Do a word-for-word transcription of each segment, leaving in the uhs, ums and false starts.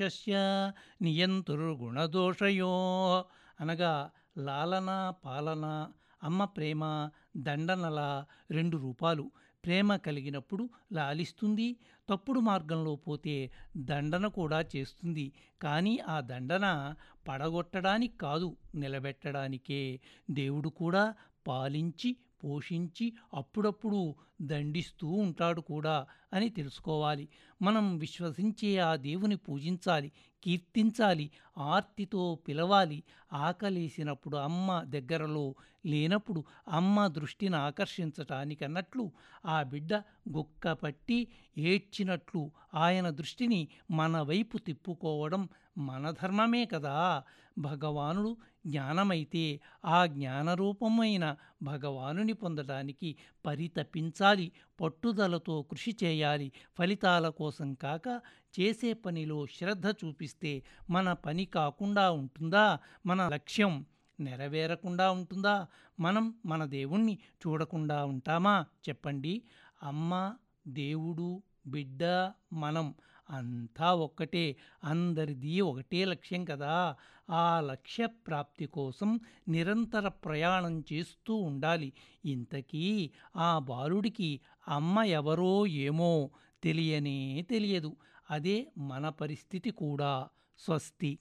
దోషస్య నియంతుర్గుణదోషయో అనగా లాలన పాలన, అమ్మ ప్రేమ, దండనల రెండు రూపాలు. ప్రేమ కలిగినప్పుడు లాలిస్తుంది, తప్పుడు మార్గంలో పోతే దండన కూడా చేస్తుంది. కానీ ఆ దండన పడగొట్టడానికి కాదు, నిలబెట్టడానికే. దేవుడు కూడా పాలించి పోషించి అప్పుడప్పుడు దండిస్తూ ఉంటాడు కూడా అని తెలుసుకోవాలి. మనం విశ్వసించే ఆ దేవుని పూజించాలి, కీర్తించాలి, ఆర్తితో పిలవాలి. ఆకలేసినప్పుడు అమ్మ దగ్గరలో లేనప్పుడు అమ్మ దృష్టిని ఆకర్షించటానికన్నట్లు ఆ బిడ్డ గుక్క పట్టి ఏడ్చినట్లు ఆయన దృష్టిని మన వైపు తిప్పుకోవడం మన ధర్మమే కదా. భగవానుడు జ్ఞానమైతే ఆ జ్ఞానరూపమైన భగవానుని పొందడానికి పరితపించాలి, పట్టుదలతో కృషి చేయాలి. ఫలితాల కోసం కాక చేసే పనిలో శ్రద్ధ చూపిస్తే మన పని కాకుండా ఉంటుందా? మన లక్ష్యం నెరవేరకుండా ఉంటుందా? మనం మన దేవుణ్ణి చూడకుండా ఉంటామా చెప్పండి? అమ్మ, దేవుడు, బిడ్డ, మనం అంతా ఒక్కటే. అందరిది ఒకటే లక్ష్యం కదా. ఆ లక్ష్య ప్రాప్తి కోసం నిరంతర ప్రయాణం చేస్తూ ఉండాలి. ఇంతకీ ఆ బాలుడికి అమ్మ ఎవరో ఏమో తెలియనే తెలియదు. అదే మన పరిస్థితి కూడా. స్వస్తి.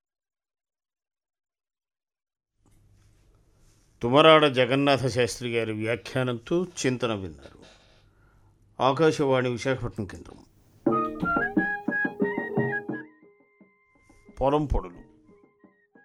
తుమరాడ జగన్నాథ శాస్త్రి గారి వ్యాఖ్యానంతో చింతన విన్నారు. ఆకాశవాణి విశాఖపట్నం కేంద్రం. పొలం పొడులు